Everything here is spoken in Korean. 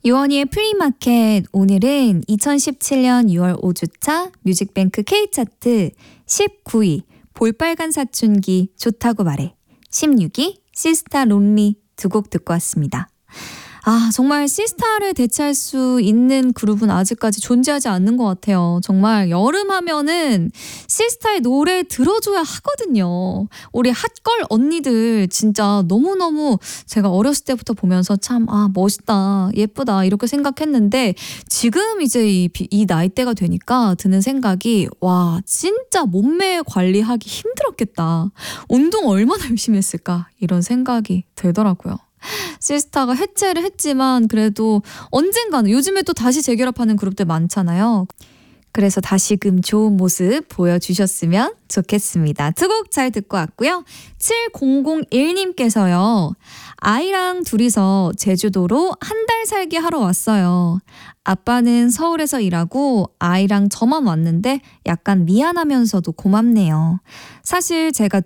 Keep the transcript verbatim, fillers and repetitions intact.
유원희의 프리마켓, 오늘은 이천십칠 년 유월 오 주차 뮤직뱅크 K차트 십구 위 볼빨간 사춘기 좋다고 말해, 십육 위 시스타 론리 두 곡 듣고 왔습니다. 아, 정말 시스타를 대체할 수 있는 그룹은 아직까지 존재하지 않는 것 같아요. 정말 여름 하면은 시스타의 노래 들어줘야 하거든요. 우리 핫걸 언니들 진짜 너무너무 제가 어렸을 때부터 보면서 참, 아, 멋있다, 예쁘다 이렇게 생각했는데, 지금 이제 이, 이 나이대가 되니까 드는 생각이, 와, 진짜 몸매 관리하기 힘들었겠다. 운동 얼마나 열심히 했을까 이런 생각이 들더라고요. 시스타가 해체를 했지만 그래도 언젠가는, 요즘에 또 다시 재결합하는 그룹들 많잖아요. 그래서 다시금 좋은 모습 보여주셨으면 좋겠습니다. 두 곡 잘 듣고 왔고요. 칠공공일 님께서요. 아이랑 둘이서 제주도로 한 달 살기 하러 왔어요. 아빠는 서울에서 일하고 아이랑 저만 왔는데 약간 미안하면서도 고맙네요. 사실 제가